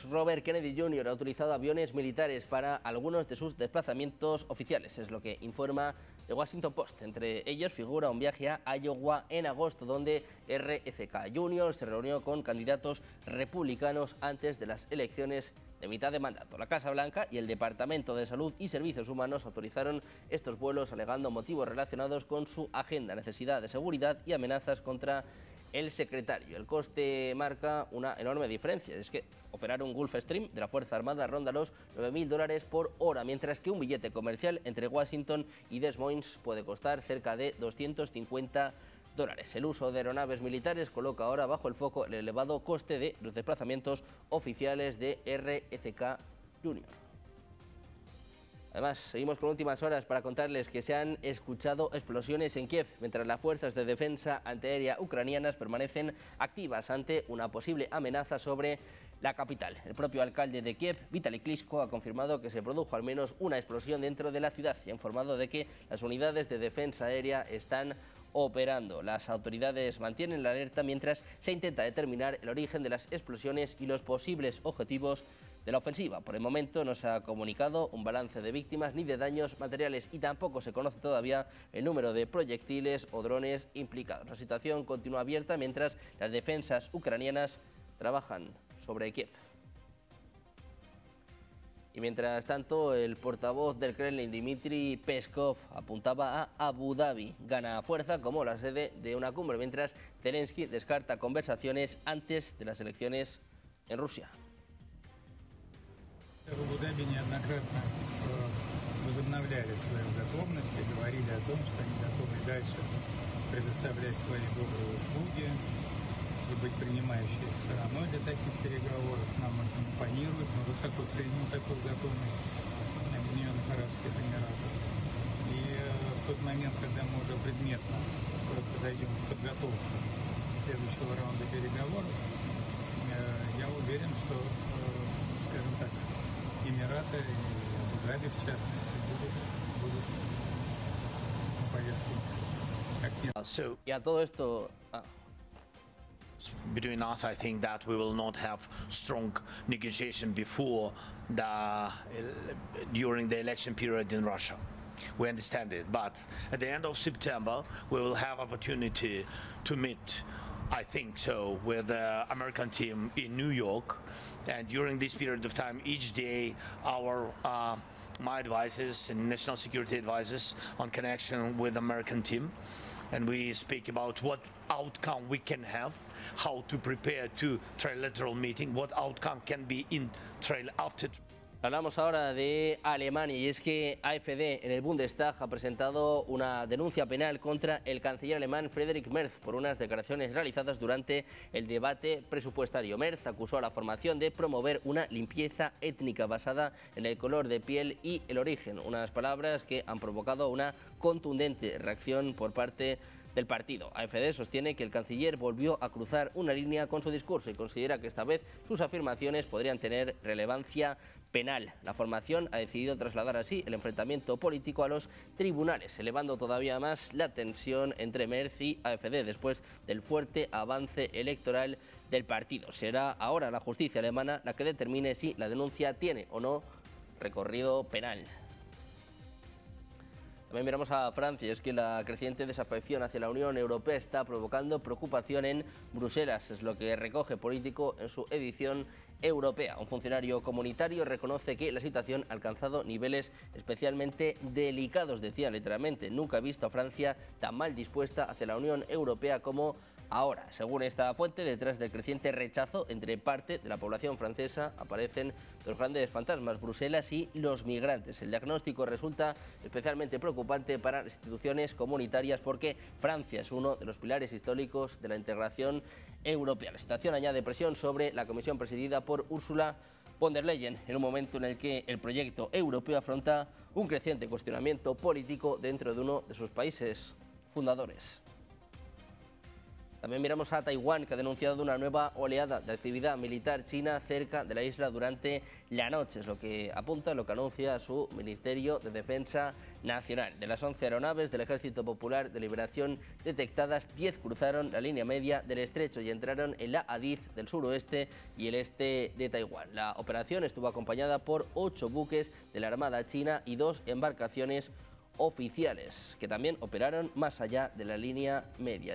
años, Robert Kennedy Jr. ha utilizado aviones militares para algunos de sus desplazamientos oficiales, es lo que informa The Washington Post. Entre ellos figura un viaje a Iowa en agosto, donde RFK Jr. se reunió con candidatos republicanos antes de las elecciones de mitad de mandato. La Casa Blanca y el Departamento de Salud y Servicios Humanos autorizaron estos vuelos alegando motivos relacionados con su agenda, necesidad de seguridad y amenazas contra el secretario. El coste marca una enorme diferencia. Es que operar un Gulfstream de la Fuerza Armada ronda los $9.000 por hora, mientras que un billete comercial entre Washington y Des Moines puede costar cerca de $250. El uso de aeronaves militares coloca ahora bajo el foco el elevado coste de los desplazamientos oficiales de RFK Jr. Además, seguimos con últimas horas para contarles que se han escuchado explosiones en Kiev, mientras las fuerzas de defensa antiaérea ucranianas permanecen activas ante una posible amenaza sobre la capital. El propio alcalde de Kiev, Vitaly Klitschko, ha confirmado que se produjo al menos una explosión dentro de la ciudad y ha informado de que las unidades de defensa aérea están operando. Las autoridades mantienen la alerta mientras se intenta determinar el origen de las explosiones y los posibles objetivos de la ofensiva. Por el momento no se ha comunicado un balance de víctimas ni de daños materiales y tampoco se conoce todavía el número de proyectiles o drones implicados. La situación continúa abierta mientras las defensas ucranianas trabajan sobre Kiev. Y mientras tanto, el portavoz del Kremlin, Dmitry Peskov, apuntaba a Abu Dhabi. Gana fuerza como la sede de una cumbre, mientras Zelensky descarta conversaciones antes de las elecciones en Rusia. В Абу-Даби неоднократно возобновляли свою готовность и говорили о том, что они готовы дальше предоставлять свои добрые услуги и быть принимающей стороной для таких переговоров. Нам это импонирует, мы высоко ценим такую готовность Объединенных Арабских Эмиратов. И в тот момент, когда мы уже предметно подойдем к подготовке следующего раунда переговоров, я уверен, что, скажем так, Эмираты и Абу-Даби, в частности, будут на повестке активно. Y a todo esto... Between us, I think that we will not have strong negotiation during the election period in Russia. We understand it, but at the end of September, we will have opportunity to meet, I think so, with the American team in New York. And during this period of time, each day, my advisors and national security advisors on connection with the American team. And we speak about what outcome we can have, how to prepare to trilateral meeting, what outcome can be in after. Hablamos ahora de Alemania y es que AfD en el Bundestag ha presentado una denuncia penal contra el canciller alemán Friedrich Merz por unas declaraciones realizadas durante el debate presupuestario. Merz acusó a la formación de promover una limpieza étnica basada en el color de piel y el origen, unas palabras que han provocado una contundente reacción por parte del partido. AfD sostiene que el canciller volvió a cruzar una línea con su discurso y considera que esta vez sus afirmaciones podrían tener relevancia penal. La formación ha decidido trasladar así el enfrentamiento político a los tribunales, elevando todavía más la tensión entre Merz y AfD después del fuerte avance electoral del partido. Será ahora la justicia alemana la que determine si la denuncia tiene o no recorrido penal. También miramos a Francia, es que la creciente desafección hacia la Unión Europea está provocando preocupación en Bruselas, es lo que recoge Político en su edición europea. Un funcionario comunitario reconoce que la situación ha alcanzado niveles especialmente delicados, decía literalmente. Nunca he visto a Francia tan mal dispuesta hacia la Unión Europea como ahora. Según esta fuente, detrás del creciente rechazo entre parte de la población francesa aparecen dos grandes fantasmas, Bruselas y los migrantes. El diagnóstico resulta especialmente preocupante para las instituciones comunitarias porque Francia es uno de los pilares históricos de la integración europea. La situación añade presión sobre la comisión presidida por Ursula von der Leyen en un momento en el que el proyecto europeo afronta un creciente cuestionamiento político dentro de uno de sus países fundadores. También miramos a Taiwán, que ha denunciado una nueva oleada de actividad militar china cerca de la isla durante la noche. Es lo que apunta, lo que anuncia su Ministerio de Defensa Nacional. De las 11 aeronaves del Ejército Popular de Liberación detectadas, 10 cruzaron la línea media del estrecho y entraron en la Adif del suroeste y el este de Taiwán. La operación estuvo acompañada por 8 buques de la Armada china y 2 embarcaciones oficiales, que también operaron más allá de la línea media.